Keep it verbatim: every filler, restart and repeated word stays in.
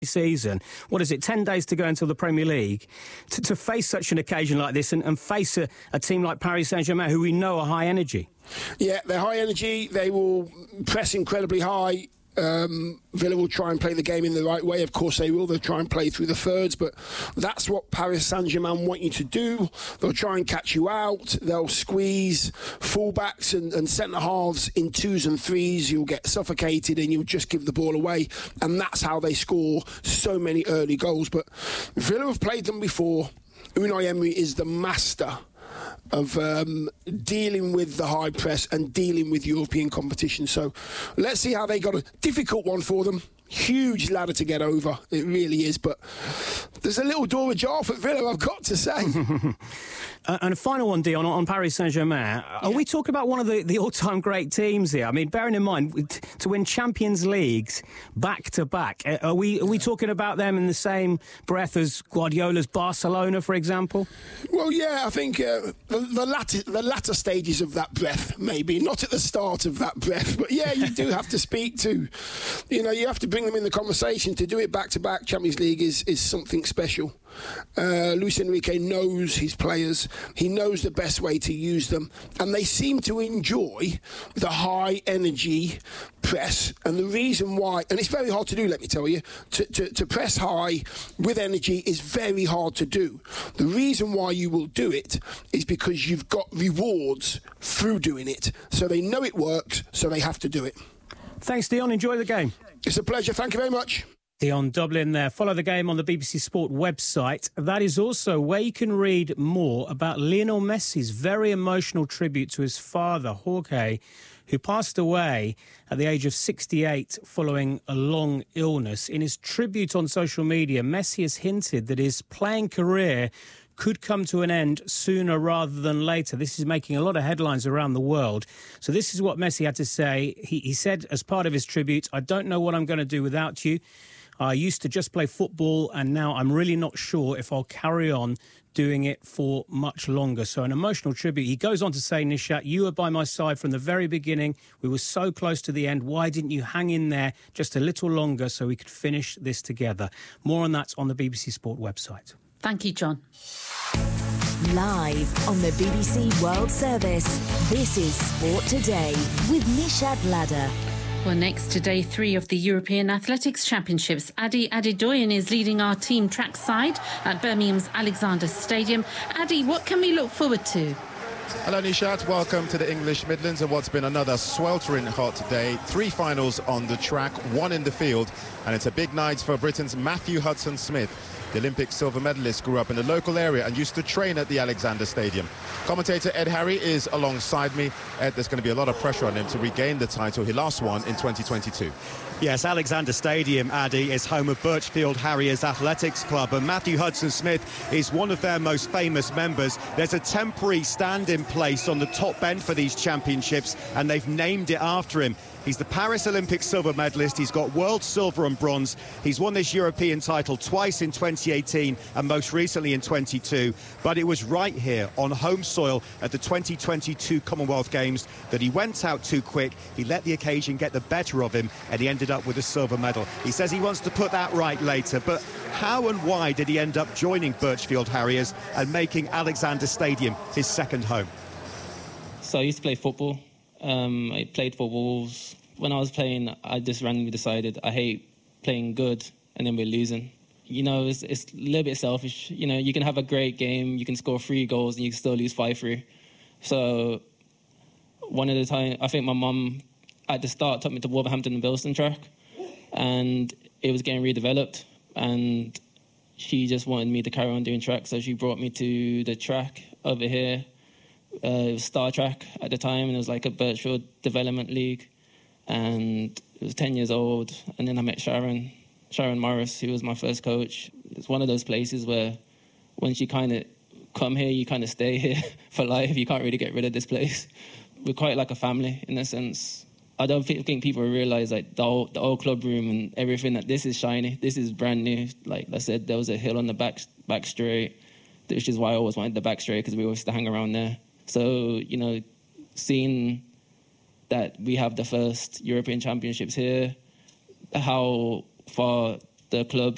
season. What is it, ten days to go until the Premier League, to, to face such an occasion like this and, and face a, a team like Paris Saint-Germain, who we know are high energy? Yeah, they're high energy. They will press incredibly high. Um, Villa will try and play the game in the right way. Of course they will. They'll try and play through the thirds, but that's what Paris Saint-Germain want you to do. They'll try and catch you out. They'll squeeze fullbacks and, and centre-halves in twos and threes. You'll get suffocated and you'll just give the ball away, and that's how they score so many early goals. But Villa have played them before. Unai Emery is the master of um, dealing with the high press and dealing with European competition. So let's see how they got a difficult one for them. Huge ladder to get over, it really is, but there's a little door ajar for Villa, I've got to say. uh, and a final one, Dion, on Paris Saint-Germain. Are yeah. we talking about one of the, the all-time great teams here? I mean, bearing in mind, to win Champions Leagues back-to-back, are we are we talking about them in the same breath as Guardiola's Barcelona, for example? Well, yeah, I think uh, the, the, latter, the latter stages of that breath, maybe. Not at the start of that breath, but yeah, you do have to speak to, you know, you have to bring them in the conversation. To do it back-to-back Champions League is, is something special. Uh, Luis Enrique knows his players. He knows the best way to use them, and they seem to enjoy the high energy press. And the reason why, and it's very hard to do, let me tell you, to, to, to press high with energy is very hard to do. The reason why you will do it is because you've got rewards through doing it. So they know it works, so they have to do it. Thanks, Dion. Enjoy the game. It's a pleasure. Thank you very much. Dion Dublin there. Follow the game on the B B C Sport website. That is also where you can read more about Lionel Messi's very emotional tribute to his father, Jorge, who passed away at the age of sixty-eight following a long illness. In his tribute on social media, Messi has hinted that his playing career could come to an end sooner rather than later. This is making a lot of headlines around the world. So this is what Messi had to say. He, he said as part of his tribute, "I don't know what I'm going to do without you. I used to just play football, and now I'm really not sure if I'll carry on doing it for much longer." So an emotional tribute. He goes on to say, "Nishat, you were by my side from the very beginning. We were so close to the end. Why didn't you hang in there just a little longer so we could finish this together?" More on that on the B B C Sport website. Thank you, John. Live on the B B C World Service, this is Sport Today with Nishat Ladder. Well, next to day three of the European Athletics Championships, Adi Adedoyin is leading our team track side at Birmingham's Alexander Stadium. Adi, what can we look forward to? Hello Nishat, welcome to the English Midlands and what's been another sweltering hot day. Three finals on the track, one in the field, and it's a big night for Britain's Matthew Hudson-Smith. The Olympic silver medalist grew up in the local area and used to train at the Alexander Stadium. Commentator Ed Harry is alongside me. Ed, there's going to be a lot of pressure on him to regain the title he last won in twenty twenty-two. Yes, Alexander Stadium, Addy, is home of Birchfield Harriers Athletics Club, and Matthew Hudson-Smith is one of their most famous members. There's a temporary stand in place on the top bench for these championships, and they've named it after him. He's the Paris Olympic silver medalist. He's got world silver and bronze. He's won this European title twice in twenty eighteen and most recently in twenty-two. But it was right here on home soil at the twenty twenty-two Commonwealth Games that he went out too quick. He let the occasion get the better of him and he ended up with a silver medal. He says he wants to put that right later. But how and why did he end up joining Birchfield Harriers and making Alexander Stadium his second home? So I used to play football. Um, I played for Wolves. When I was playing, I just randomly decided I hate playing good and then we're losing. You know, it's, it's a little bit selfish. You know, you can have a great game, you can score three goals and you can still lose five three. So one of the time, I think my mum at the start took me to Wolverhampton and Bilston track and it was getting redeveloped and she just wanted me to carry on doing track. So she brought me to the track over here. Uh, it was Star Track at the time, and it was like a Birchfield Development League, and it was ten years old. And then I met Sharon, Sharon Morris, who was my first coach. It's one of those places where once you kind of come here, you kind of stay here for life. You can't really get rid of this place. We're quite like a family in a sense. I don't think people realise like the old, the old club room and everything, that this is shiny, this is brand new. Like I said, there was a hill on the back, back straight, which is why I always wanted the back straight, because we always used to hang around there. So, you know, seeing that we have the first European Championships here, how far the club